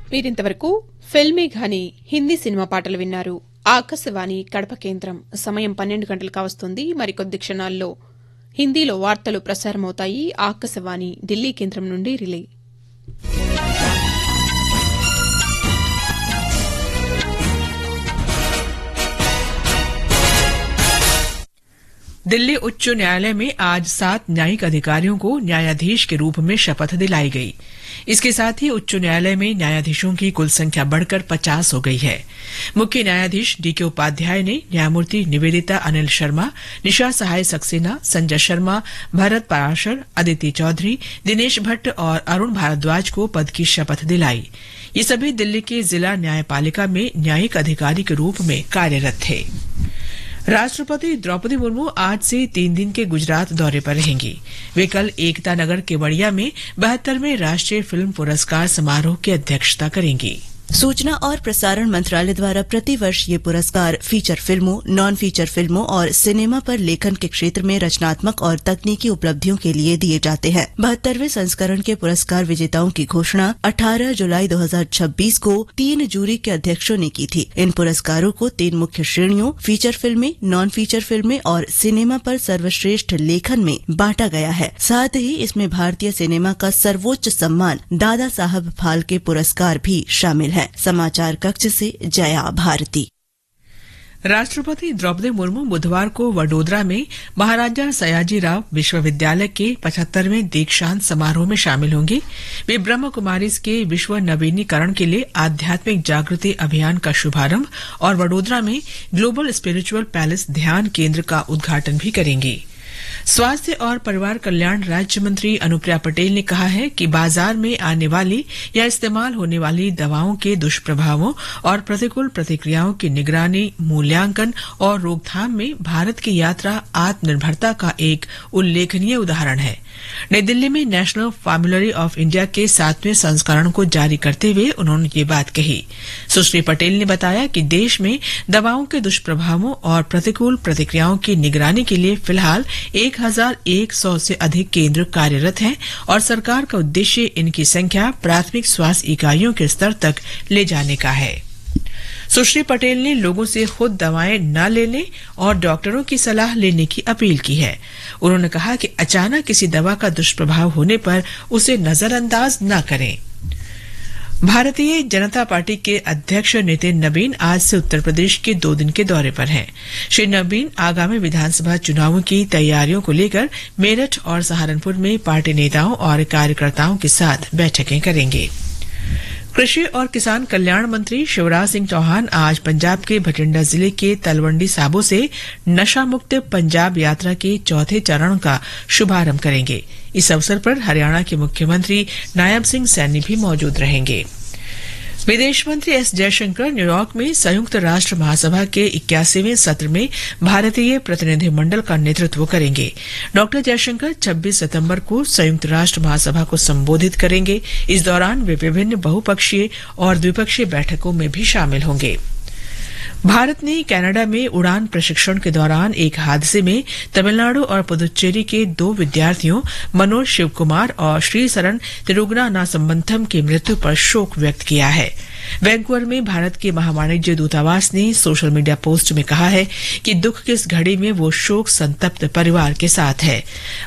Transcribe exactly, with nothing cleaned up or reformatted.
మీరింతవరకు ఫిల్మీ ఘాని హిందీ సినిమా పాటలు విన్నారు. ఆకాశవాణి కడప కేంద్రం సమయం పన్నెండు గంటలు కావస్తోంది. మరికొద్ది క్షణాల్లో హిందీలో వార్తలు ప్రసారమవుతాయి. ఆకాశవాణి ఢిల్లీ కేంద్రం నుండి రిలే. दिल्ली उच्च न्यायालय में आज सात न्यायिक अधिकारियों को न्यायाधीश के रूप में शपथ दिलाई गई. इसके साथ ही उच्च न्यायालय में न्यायाधीशों की कुल संख्या बढ़कर पचास हो गई है. मुख्य न्यायाधीश डीके उपाध्याय ने न्यायमूर्ति निवेदिता अनिल शर्मा, निशा सहाय सक्सेना, संजय शर्मा, भरत पाराशर, अदिति चौधरी, दिनेश भट्ट और अरुण भारद्वाज को पद की शपथ दिलाई. ये सभी दिल्ली के जिला न्यायपालिका में न्यायिक अधिकारी के रूप में कार्यरत थे. राष्ट्रपति द्रौपदी मुर्मू आज से तीन दिन के गुजरात दौरे पर रहेंगी. वे कल एकता नगर केवड़िया में बहत्तरवें राष्ट्रीय फिल्म पुरस्कार समारोह की अध्यक्षता करेंगी. सूचना और प्रसारण मंत्रालय द्वारा प्रतिवर्ष ये पुरस्कार फीचर फिल्मों, नॉन फीचर फिल्मों और सिनेमा पर लेखन के क्षेत्र में रचनात्मक और तकनीकी उपलब्धियों के लिए दिए जाते हैं. बहत्तरवें संस्करण के पुरस्कार विजेताओं की घोषणा अठारह जुलाई दो हज़ार छब्बीस को तीन जूरी के अध्यक्षों ने की थी. इन पुरस्कारों को तीन मुख्य श्रेणियों फीचर फिल्में, नॉन फीचर फिल्में और सिनेमा पर सर्वश्रेष्ठ लेखन में बांटा गया है. साथ ही इसमें भारतीय सिनेमा का सर्वोच्च सम्मान दादा साहब फाल्के पुरस्कार भी शामिल है. समाचार कक्ष से जया भारती. राष्ट्रपति द्रौपदी मुर्मू बुधवार को वडोदरा में महाराजा सयाजीराव विश्वविद्यालय के पचहत्तरवें दीक्षांत समारोह में शामिल होंगे. वे ब्रह्म कुमारीज के विश्व नवीनीकरण के लिए आध्यात्मिक जागृति अभियान का शुभारंभ और वडोदरा में ग्लोबल स्पिरिचुअल पैलेस ध्यान केंद्र का उद्घाटन भी करेंगी. स्वास्थ्य और परिवार कल्याण राज्य मंत्री अनुप्रिया पटेल ने कहा है कि बाजार में आने वाली या इस्तेमाल होने वाली दवाओं के दुष्प्रभावों और प्रतिकूल प्रतिक्रियाओं की निगरानी, मूल्यांकन और रोकथाम में भारत की यात्रा आत्मनिर्भरता का एक उल्लेखनीय उदाहरण है. नई दिल्ली में नेशनल फॉर्मुलरी ऑफ इंडिया के सातवें संस्करण को जारी करते हुए उन्होंने ये बात कही. सुश्री पटेल ने बताया कि देश में दवाओं के दुष्प्रभावों और प्रतिकूल प्रतिक्रियाओं की निगरानी के लिए फिलहाल एक हजार एक सौ से अधिक केंद्र कार्यरत हैं और सरकार का उद्देश्य इनकी संख्या प्राथमिक स्वास्थ्य इकाइयों के स्तर तक ले जाने का है. सुश्री पटेल ने लोगों से खुद दवाएं न लेने और डॉक्टरों की सलाह लेने की अपील की है. उन्होंने कहा कि अचानक किसी दवा का दुष्प्रभाव होने पर उसे नजरअंदाज न करें. भारतीय जनता पार्टी के अध्यक्ष नितिन नबीन आज से उत्तर प्रदेश के दो दिन के दौरे पर हैं. श्री नबीन आगामी विधानसभा चुनावों की तैयारियों को लेकर मेरठ और सहारनपुर में पार्टी नेताओं और कार्यकर्ताओं के साथ बैठकें करेंगे. कृषि और किसान कल्याण मंत्री शिवराज सिंह चौहान आज पंजाब के भटिंडा जिले के तलवंडी साबो से नशा मुक्त पंजाब यात्रा के चौथे चरण का शुभारंभ करेंगे. इस अवसर पर हरियाणा के मुख्यमंत्री नायब सिंह सैनी भी मौजूद रहेंगे. विदेश मंत्री एस जयशंकर न्यूयॉर्क में संयुक्त राष्ट्र महासभा के इक्यासीवें सत्र में भारतीय प्रतिनिधिमंडल का नेतृत्व करेंगे. डॉक्टर जयशंकर छब्बीस सितंबर को संयुक्त राष्ट्र महासभा को संबोधित करेंगे. इस दौरान वे विभिन्न बहुपक्षीय और द्विपक्षीय बैठकों में भी शामिल होंगे. भारत ने कनाडा में उड़ान प्रशिक्षण के दौरान एक हादसे में तमिलनाडु और पुदुचेरी के दो विद्यार्थियों मनोज शिवकुमार और श्रीशरण तिरुगनानासंबंथम की मृत्यु पर शोक व्यक्त किया है. वैंकूवर में भारत के महावाणिज्य दूतावास ने सोशल मीडिया पोस्ट में कहा है कि दुख की इस घड़ी में वो शोक संतप्त परिवार के साथ है.